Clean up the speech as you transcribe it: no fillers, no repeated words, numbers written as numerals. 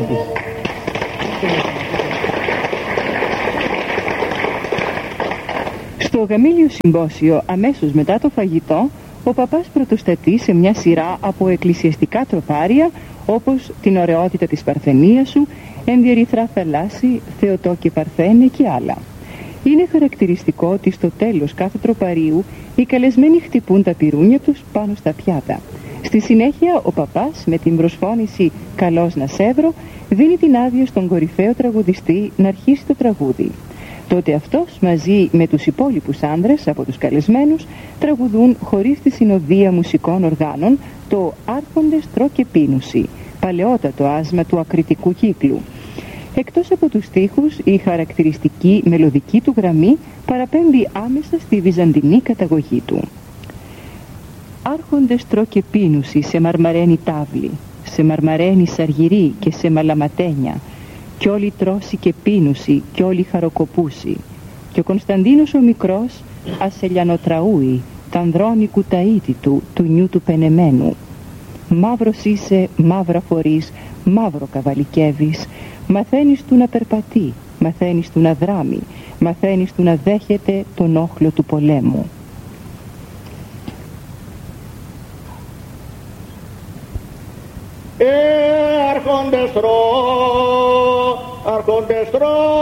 τραγούδι. Στο γαμήλιο συμπόσιο, αμέσως μετά το φαγητό, ο παπάς πρωτοστατεί σε μια σειρά από εκκλησιαστικά τροπάρια, όπως την ωραιότητα της Παρθενίας σου, ενδιερυθρά θαλάσσι, Θεοτό και Παρθένε και άλλα. Είναι χαρακτηριστικό ότι στο τέλος κάθε τροπαρίου οι καλεσμένοι χτυπούν τα πυρούνια τους πάνω στα πιάτα. Στη συνέχεια ο παπάς με την προσφώνηση «Καλώς να σέβρω» δίνει την άδεια στον κορυφαίο τραγουδιστή να αρχίσει το τραγούδι. Τότε αυτός μαζί με τους υπόλοιπους άνδρες από τους καλεσμένους τραγουδούν χωρίς τη συνοδεία μουσικών οργάνων το «Άρχοντες τρώ και πίνουσι», παλαιότατο άσμα του ακριτικού κύκλου. Εκτός από τους στίχους, η χαρακτηριστική μελωδική του γραμμή παραπέμπει άμεσα στη βυζαντινή καταγωγή του. «Άρχοντες τρώ και πίνουσι σε μαρμαρένη τάβλη, σε μαρμαρένη σαργυρή και σε μαλαματένια, κι όλοι τρώσει και πίνουσι κι όλοι χαροκοπούσι, και ο Κωνσταντίνος ο μικρός ασελιανοτραούει τ' ανδρώνικου ταΐτητου του νιού του πενεμένου. Μαύρος είσαι, μαύρα φορείς, μαύρο καβαλικεύεις, μαθαίνεις του να περπατεί, μαθαίνεις του να δράμει, μαθαίνεις του να δέχεται τον όχλο του πολέμου». Άρχοντες τρώ